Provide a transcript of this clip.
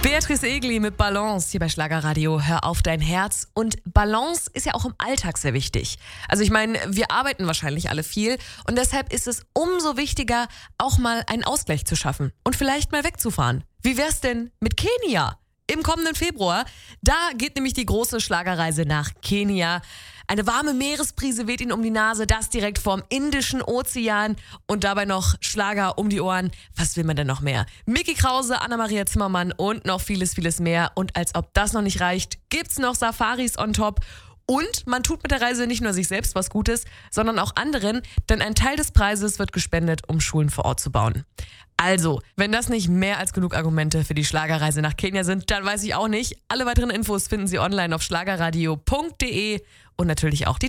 Beatrice Egli mit Balance hier bei Schlagerradio. Hör auf dein Herz. Und Balance ist ja auch im Alltag sehr wichtig. Also ich meine, wir arbeiten wahrscheinlich alle viel und deshalb ist es umso wichtiger, auch mal einen Ausgleich zu schaffen und vielleicht mal wegzufahren. Wie wär's denn mit Kenia? Im kommenden Februar, da geht nämlich die große Schlagerreise nach Kenia. Eine warme Meeresbrise weht ihnen um die Nase, das direkt vom Indischen Ozean und dabei noch Schlager um die Ohren. Was will man denn noch mehr? Micky Krause, Anna-Maria Zimmermann und noch vieles, vieles mehr. Und als ob das noch nicht reicht, gibt's noch Safaris on top. Und man tut mit der Reise nicht nur sich selbst was Gutes, sondern auch anderen, denn ein Teil des Preises wird gespendet, um Schulen vor Ort zu bauen. Also, wenn das nicht mehr als genug Argumente für die Schlagerreise nach Kenia sind, dann weiß ich auch nicht. Alle weiteren Infos finden Sie online auf schlagerradio.de und natürlich auch die